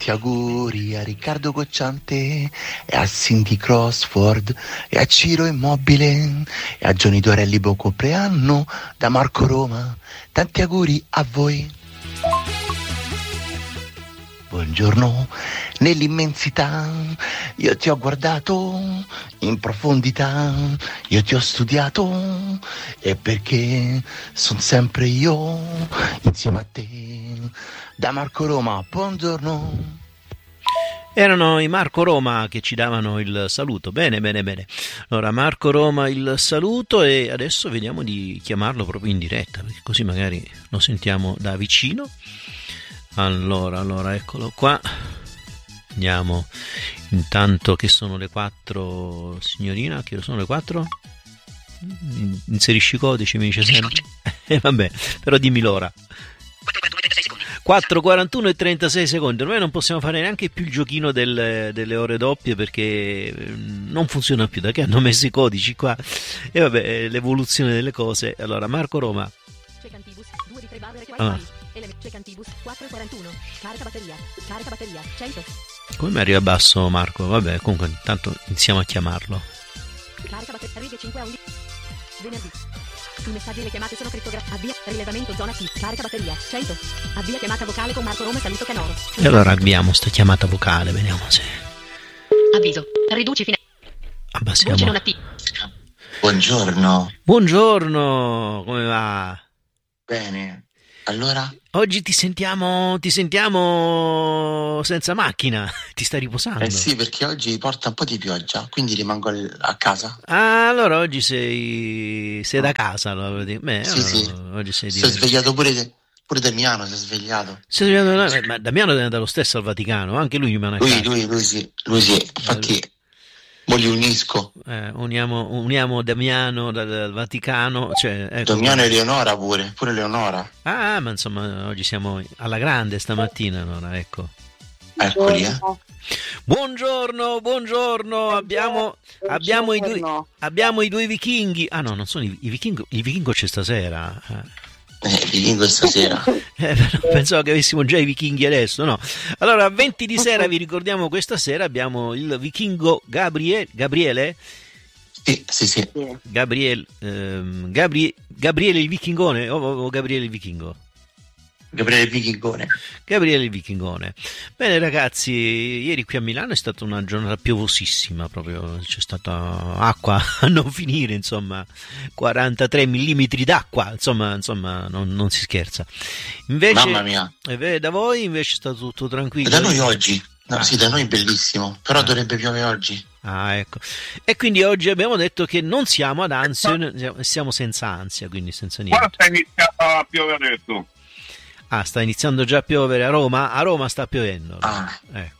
Tanti auguri a Riccardo Cocciante e a Cindy Crossford e a Ciro Immobile e a Johnny Dorelli buon compleanno da Marco Roma. Tanti auguri a voi. Buongiorno, nell'immensità io ti ho guardato in profondità, io ti ho studiato e perché sono sempre io insieme a te. Da Marco Roma, buongiorno. Erano i Marco Roma che ci davano il saluto. Bene. Allora, Marco Roma il saluto e adesso vediamo di chiamarlo proprio in diretta, perché così magari lo sentiamo da vicino. Allora, eccolo qua. Andiamo intanto che sono le 4, signorina, che sono le 4? Inserisci i codici, mi dice sempre. Vabbè, però dimmi l'ora. 4:41 e 36 secondi. Ormai non possiamo fare neanche più il giochino delle ore doppie perché non funziona più da che hanno messo i codici qua. E vabbè, l'evoluzione delle cose. Allora, Marco Roma. Cecantibus 441 carica batteria 100. Come mi arriva basso Marco? Vabbè, comunque intanto iniziamo a chiamarlo. Carica batteria righe 5 a 11 venerdì. I messaggi e le chiamate sono crittografati. Avvia rilevamento zona T. Carica batteria 100. Avvia chiamata vocale con Marco Roma saluto Canoro. E allora abbiamo sta chiamata vocale, vediamo se. Avviso. Riduci fine. Abbassiamo. Voce non attiva. Buongiorno, come va? Bene. Allora? Oggi ti sentiamo senza macchina, ti stai riposando? Eh sì, perché oggi porta un po' di pioggia, quindi rimango a casa. Ah, allora oggi sei da casa, allora. Beh, Sì, allora, sì. Oggi sei Si è svegliato pure Damiano, si è svegliato. Ma Damiano è andato lo stesso al Vaticano, anche lui rimane a casa. Lui sì, infatti mo li unisco. Uniamo Damiano dal Vaticano, cioè, ecco. Damiano e Leonora pure Leonora. Ah, ma insomma, oggi siamo alla grande stamattina, allora, ecco. Eccoli, Buongiorno, abbiamo i due vichinghi. Ah no, non sono i vichinghi, il vichingo c'è stasera. Il vichingo stasera. Pensavo che avessimo già i vichinghi adesso, no? Allora, 20 di sera, vi ricordiamo, questa sera abbiamo il vichingo Gabriele? Sì. Gabriele il vichingone o Gabriele il vichingo? Gabriele il Vichingone. Bene ragazzi, ieri qui a Milano è stata una giornata piovosissima, proprio c'è stata acqua a non finire, insomma 43 mm d'acqua, insomma non si scherza. Invece, mamma mia. Da voi invece è stato tutto tranquillo? Da noi oggi, sì, da noi è bellissimo, però dovrebbe piovere oggi. Ah, ecco. E quindi oggi abbiamo detto che non siamo ad ansia, siamo senza ansia, quindi senza niente. Quando è iniziato a piovere adesso? Ah, sta iniziando già a piovere a Roma? A Roma sta piovendo. Ecco.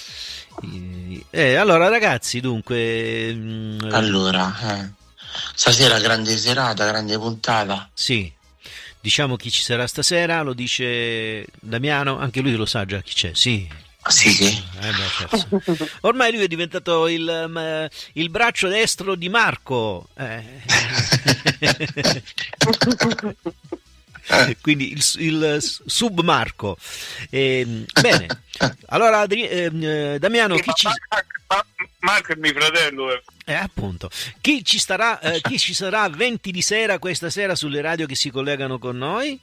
Allora ragazzi, dunque... stasera grande serata, grande puntata. Sì. Diciamo chi ci sarà stasera, lo dice Damiano, anche lui lo sa già chi c'è, sì. Sì. Certo. Ormai lui è diventato il braccio destro di Marco. Quindi il sub Marco. Bene. Allora Damiano, Marco è mio fratello. Appunto. Chi ci sarà 20 di sera questa sera sulle radio che si collegano con noi?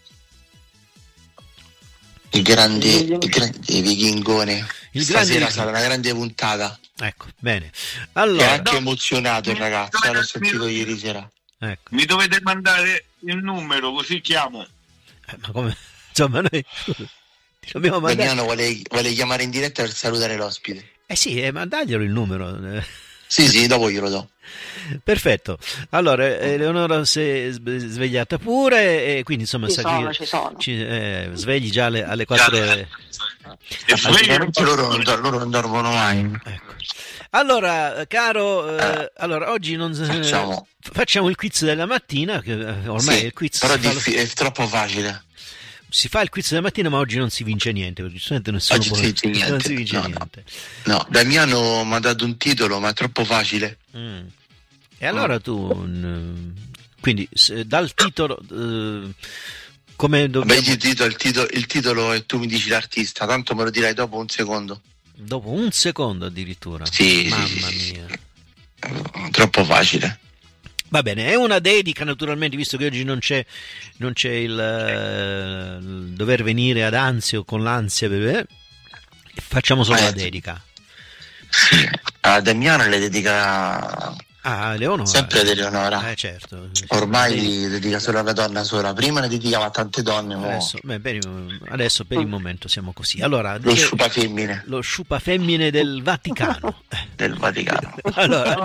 Il grande vichingone. Stasera sarà una grande puntata. Ecco, bene. Allora, è anche emozionato il ragazzo, l'ho sentito ieri sera. Ecco. Mi dovete mandare il numero, così chiamo. Ma come? Insomma, noi dobbiamo mandare. Damiano vuole chiamare in diretta per salutare l'ospite. Sì, mandaglielo il numero. Sì, dopo glielo do. Perfetto. Allora, Eleonora si è svegliata pure e quindi insomma ci sono. Svegli già alle 4. Loro non dormono mai. Ecco. Allora, caro, allora oggi non facciamo il quiz della mattina, che ormai sì, il quiz però è troppo facile. Si fa il quiz della mattina, ma oggi non si vince niente, perché giustamente non si vince niente. No, Damiano mi ha dato un titolo, ma è troppo facile. E allora tu, quindi dal titolo Come dobbiamo... Beh, il titolo e tu mi dici l'artista, tanto me lo dirai dopo un secondo. Dopo un secondo addirittura? Sì, Mamma sì. mia. Troppo facile. Va bene, è una dedica naturalmente, visto che oggi non c'è il dover venire ad Anzio con l'ansia, facciamo solo la dedica. Sì. A Damiano le dedica Leonora. sempre ad Eleonora. Certo. Ormai dedica solo alla donna sola. Prima ne dedicava a tante donne. Adesso per il momento siamo così. Allora, Lo sciupa femmine. Lo sciupa femmine del Vaticano. Del Vaticano. Allora,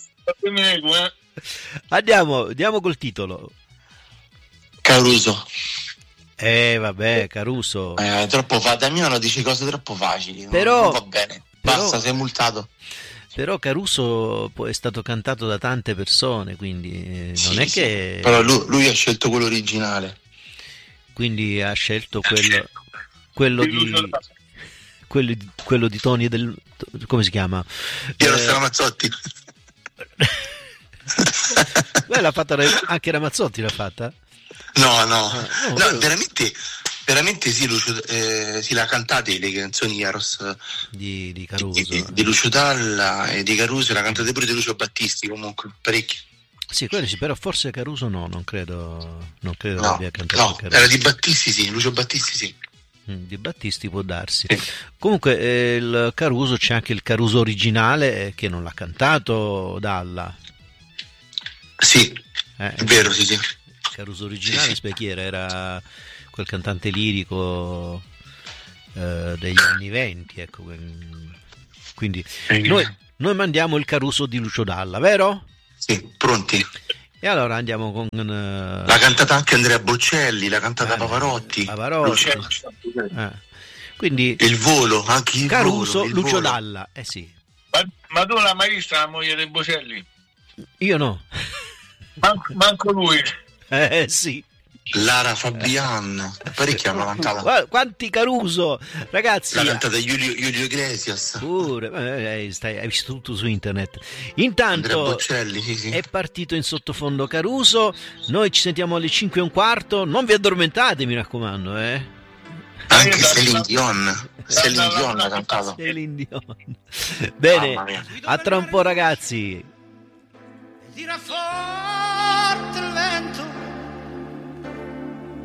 andiamo col titolo. Caruso. Vabbè, Caruso. Troppo Damiano dice cose troppo facili. Però non va bene. Basta, sei multato. Però Caruso poi è stato cantato da tante persone, quindi non è che... Però lui ha scelto quello originale. Quindi ha scelto quello di Tony del... come si chiama? Piero Ramazzotti. L'ha fatta anche Ramazzotti, l'ha fatta? No, veramente sì, Lucio, sì, l'ha cantate le canzoni Eros di Caruso, di Lucio Dalla e di Caruso, l'ha cantate pure di Lucio Battisti, comunque parecchio. Sì, quello sì, però forse Caruso non credo abbia cantato Caruso. Era di Battisti, sì, Lucio Battisti, sì. Di Battisti può darsi. Comunque il Caruso, c'è anche il Caruso originale che non l'ha cantato Dalla. Sì, è vero, sì. Caruso originale, sì. Chi era quel cantante lirico degli anni 20, ecco. Quindi noi mandiamo il Caruso di Lucio Dalla, vero? Sì, pronti. E allora andiamo con... l'ha cantata anche Andrea Bocelli, l'ha cantata Pavarotti. Quindi il volo, anche il Caruso, volo, il Lucio volo. Dalla, sì. Ma tu l'hai mai vista la moglie dei Bocelli? Io no. Manco lui. Sì. Lara Fabian, parecchi hanno cantato. Quanti Caruso, ragazzi. L'ha cantata Julio Iglesias. Pure, hai visto tutto su internet. Intanto Bocelli, sì. È partito in sottofondo Caruso. Noi ci sentiamo alle 5:15. Non vi addormentate, mi raccomando, Anche Celine Dion ha cantato. Celine Dion. Bene, a tra un po', ragazzi. Tira fuori